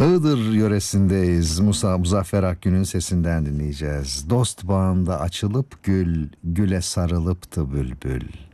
Iğdır yöresindeyiz. Muzaffer Akgün'ün sesinden dinleyeceğiz. Dost bağında açılıp gül, güle sarılıptı bülbül.